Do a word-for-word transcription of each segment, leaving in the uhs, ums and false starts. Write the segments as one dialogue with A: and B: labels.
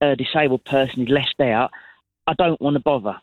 A: a disabled person is left out, I don't want to bother.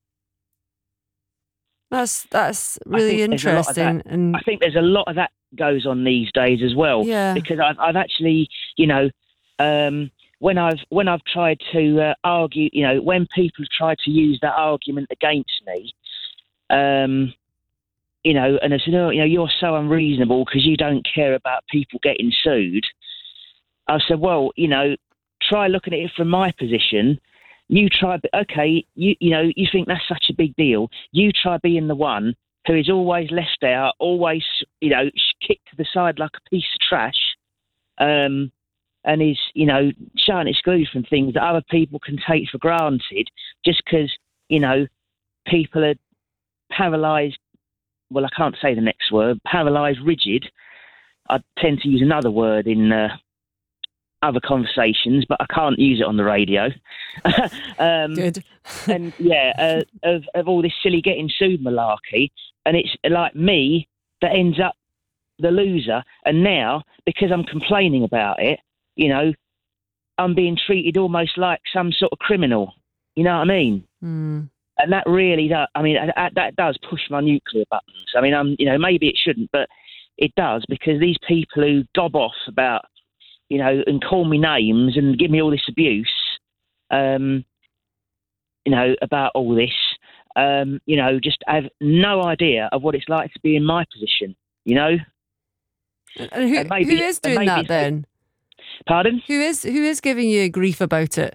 B: That's that's really interesting. And
A: I think there's a lot of that goes on these days as well.
B: Yeah.
A: Because I've, I've actually, you know, um, when I've when I've tried to uh, argue, you know, when people have tried to use that argument against me, um, you know, and I said, oh, you know, you're so unreasonable because you don't care about people getting sued. I said, well, you know, try looking at it from my position. You try, okay, you you know, you think that's such a big deal. You try being the one who is always left out, always, you know, kicked to the side like a piece of trash, um, and is, you know, showing excluded from things that other people can take for granted just because, you know, people are paralysed. Well, I can't say the next word, paralysed, rigid. I tend to use another word in uh, other conversations, but I can't use it on the radio. um,
B: Good.
A: and yeah, uh, of, of all this silly getting sued malarkey, and it's like me that ends up the loser. And now, because I'm complaining about it, you know, I'm being treated almost like some sort of criminal. You know what I mean?
B: Mm.
A: And that really does. I mean, that, that does push my nuclear buttons. I mean, I'm, you know, maybe it shouldn't, but it does, because these people who gob off about, you know, and call me names and give me all this abuse, um, you know, about all this, um, you know, just have no idea of what it's like to be in my position, you know?
B: And who,
A: and maybe,
B: who is doing that then?
A: Pardon?
B: Who is who is giving you grief about it?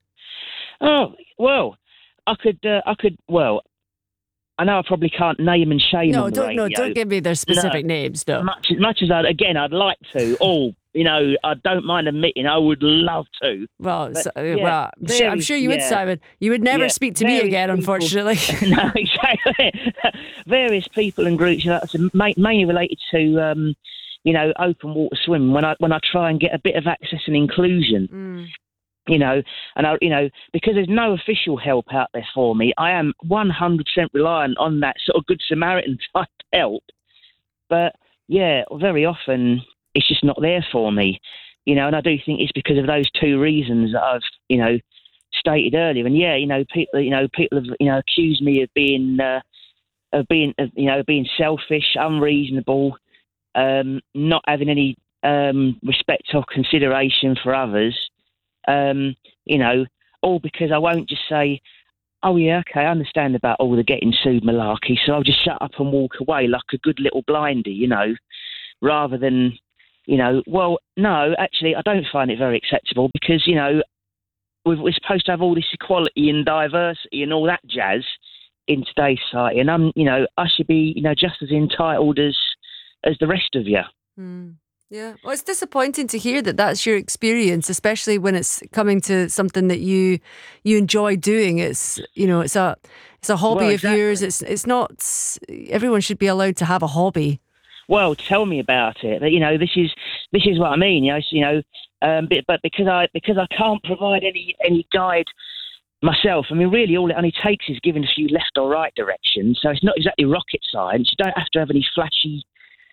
A: Oh, well, I could, uh, I could, well, I know I probably can't name and shame
B: No,
A: on the
B: don't,
A: radio.
B: no, don't give me their specific
A: No.
B: names, though.
A: Much, as much as I, again, I'd like to, all, you know, I don't mind admitting I would love to.
B: Well,
A: But,
B: so,
A: yeah,
B: well I'm, sure, I'm
A: very-
B: sure you would,
A: yeah.
B: Simon. You would never
A: Yeah,
B: speak to me
A: various
B: again,
A: people-
B: unfortunately.
A: No, exactly. Various people and groups, you know, so ma- mainly related to, um, you know, open water swimming. When I when I try and get a bit of access and inclusion,
B: Mm.
A: you know, and I, you know, because there's no official help out there for me, I am one hundred percent reliant on that sort of Good Samaritan type help. But yeah, very often it's just not there for me, you know, and I do think it's because of those two reasons that I've, you know, stated earlier. And yeah, you know, people, you know, people have, you know, accused me of being, uh, of being, of, you know, being selfish, unreasonable, um, not having any um, respect or consideration for others. Um, you know, all because I won't just say, oh yeah, okay, I understand about all the getting sued malarkey, so I'll just shut up and walk away like a good little blindy, you know, rather than, you know, well, no, actually, I don't find it very acceptable because, you know, we've, we're supposed to have all this equality and diversity and all that jazz in today's society, and I'm, you know, I should be, you know, just as entitled as as the rest of you.
B: Mm. Yeah, well, it's disappointing to hear that that's your experience, especially when it's coming to something that you you enjoy doing. It's, you know, it's a it's a hobby
A: Well,
B: of
A: exactly.
B: yours. It's it's not. Everyone should be allowed to have a hobby.
A: Well, tell me about it. But, you know, this is this is what I mean. You know, so, you know, um, but, but because I because I can't provide any any guide myself. I mean, really, all it only takes is giving a few left or right directions. So it's not exactly rocket science. You don't have to have any flashy,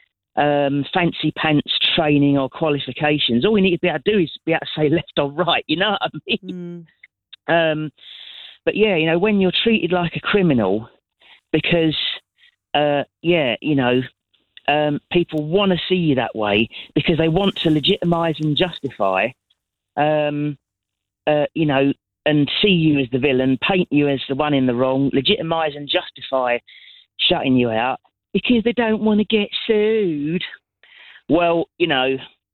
A: um, fancy pants training or qualifications. All we need to be able to do is be able to say left or right. You know what I mean? Mm. Um, but yeah, you know, when you're treated like a criminal, because uh, yeah, you know. Um, people want to see you that way because they want to legitimise and justify, um, uh, you know, and see you as the villain, paint you as the one in the wrong, legitimise and justify shutting you out because they don't want to get sued. Well, you know,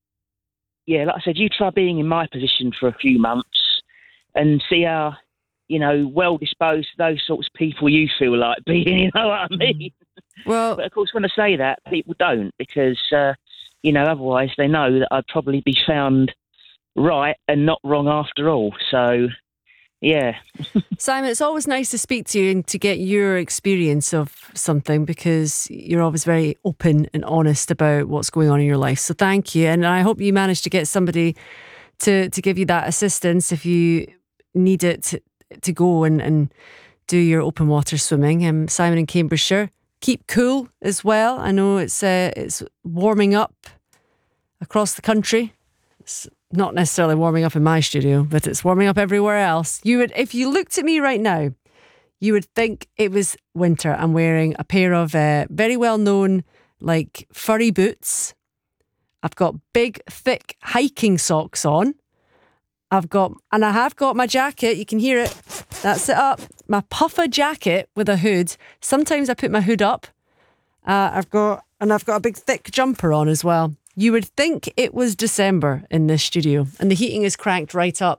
A: yeah, like I said, you try being in my position for a few months and see how, you know, well disposed those sorts of people you feel like being, you know what I mean?
B: Well,
A: but of course, when I say that, people don't because, uh, you know, otherwise they know that I'd probably be found right and not wrong after all. So, yeah.
B: Simon, it's always nice to speak to you and to get your experience of something because you're always very open and honest about what's going on in your life. So thank you. And I hope you manage to get somebody to, to give you that assistance if you need it to, to go and, and do your open water swimming. Um, Simon in Cambridgeshire. Keep cool as well. I know it's uh, it's warming up across the country. It's not necessarily warming up in my studio, but it's warming up everywhere else. You would, if you looked at me right now, you would think it was winter. I'm wearing a pair of uh, very well-known, like, furry boots. I've got big, thick hiking socks on. I've got, and I have got my jacket. You can hear it. That's it up. My puffer jacket with a hood. Sometimes I put my hood up. Uh, I've got, and I've got a big, thick jumper on as well. You would think it was December in this studio, and the heating is cranked right up.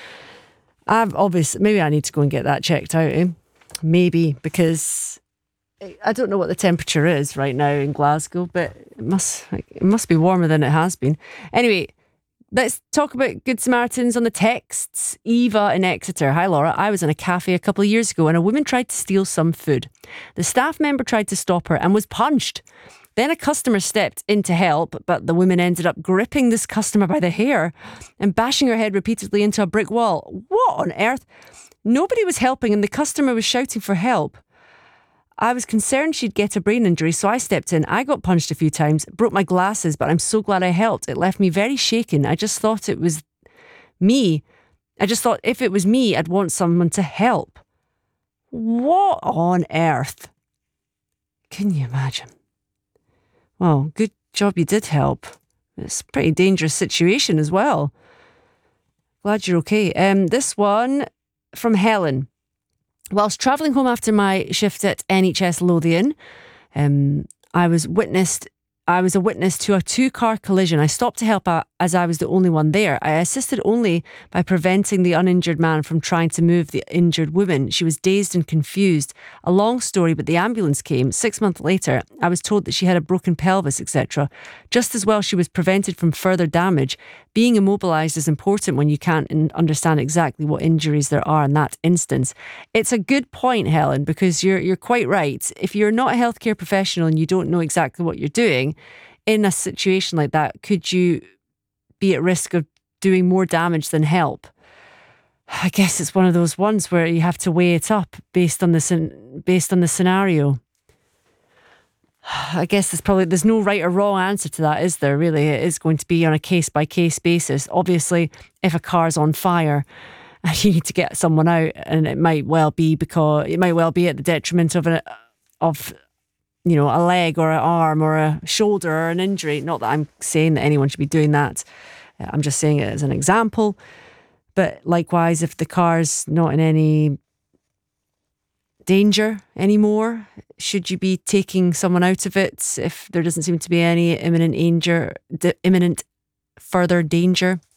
B: I've obviously, maybe I need to go and get that checked out, eh? Maybe, because I don't know what the temperature is right now in Glasgow, but it must, it must be warmer than it has been. Anyway, let's talk about Good Samaritans on the texts. Eva in Exeter. Hi, Laura. I was in a cafe a couple of years ago and a woman tried to steal some food. The staff member tried to stop her and was punched. Then a customer stepped in to help, but the woman ended up gripping this customer by the hair and bashing her head repeatedly into a brick wall. What on earth? Nobody was helping and the customer was shouting for help. I was concerned she'd get a brain injury, so I stepped in. I got punched a few times, broke my glasses, but I'm so glad I helped. It left me very shaken. I just thought it was me. I just thought if it was me, I'd want someone to help. What on earth? Can you imagine? Well, good job you did help. It's a pretty dangerous situation as well. Glad you're okay. Um, this one from Helen. Whilst travelling home after my shift at N H S Lothian, um, I was witnessed. I was a witness to a two-car collision. I stopped to help out as I was the only one there. I assisted only by preventing the uninjured man from trying to move the injured woman. She was dazed and confused. A long story, but the ambulance came. Six months later, I was told that she had a broken pelvis, et cetera. Just as well, she was prevented from further damage. Being immobilised is important when you can't understand exactly what injuries there are in that instance. It's a good point, Helen, because you're you're quite right. If you're not a healthcare professional and you don't know exactly what you're doing, in a situation like that, could you be at risk of doing more damage than help? I guess it's one of those ones where you have to weigh it up based on the based on the scenario. I guess there's probably there's no right or wrong answer to that, is there? Really, it is going to be on a case by case basis. Obviously, if a car's on fire and you need to get someone out, and it might well be because it might well be at the detriment of an of. you know, a leg or an arm or a shoulder or an injury. Not that I'm saying that anyone should be doing that. I'm just saying it as an example. But likewise, if the car's not in any danger anymore, should you be taking someone out of it if there doesn't seem to be any imminent danger, imminent further danger?